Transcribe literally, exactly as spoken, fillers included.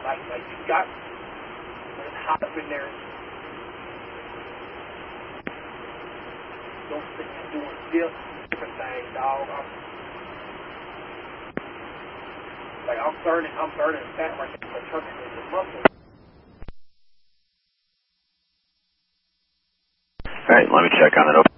Like, like you got, when it's hot up in there, don't sit there doing dips, different things, dog. I'm, like, I'm burning, I'm burning fat right now, but turning into muscle. All right, let me check on it.